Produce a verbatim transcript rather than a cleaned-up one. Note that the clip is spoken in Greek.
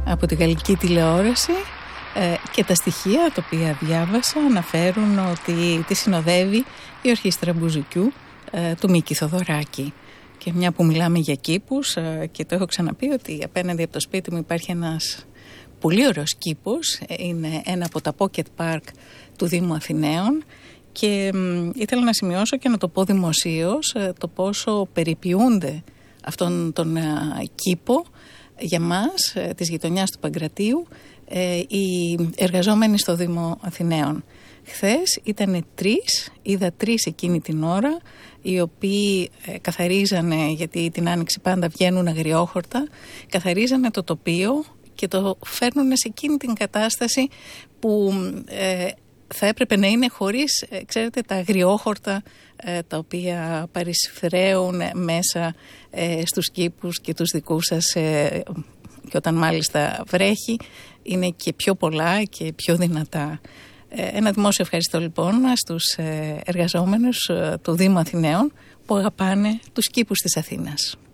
από τη γαλλική τηλεόραση ε, και τα στοιχεία τα οποία διάβασα αναφέρουν ότι τη συνοδεύει η Ορχήστρα Μπουζουκιού ε, του Μίκη Θοδωράκη. Και μια που μιλάμε για κήπους ε, και το έχω ξαναπεί ότι απέναντι από το σπίτι μου υπάρχει ένας πολύ ωραίος κήπος, είναι ένα από τα Pocket Park του Δήμου Αθηναίων και μ, ήθελα να σημειώσω και να το πω δημοσίως ε, το πόσο περιποιούνται αυτόν τον ε, κήπο για μας, ε, της γειτονιάς του Παγκρατίου, ε, οι εργαζόμενοι στο Δήμο Αθηναίων. Χθες ήταν τρεις, είδα τρεις εκείνη την ώρα, οι οποίοι ε, καθαρίζανε, γιατί την Άνοιξη πάντα βγαίνουν αγριόχορτα, καθαρίζανε το τοπίο και το φέρνουν σε εκείνη την κατάσταση που ε, θα έπρεπε να είναι χωρίς, ε, ξέρετε, τα αγριόχορτα ε, τα οποία παρισφραίουν μέσα ε, στους κήπους και τους δικούς σας ε, και όταν μάλιστα βρέχει είναι και πιο πολλά και πιο δυνατά. Ε, ένα δημόσιο ευχαριστώ λοιπόν στους ε, εργαζόμενους ε, του Δήμου Αθηναίων που αγαπάνε τους κήπους της Αθήνας.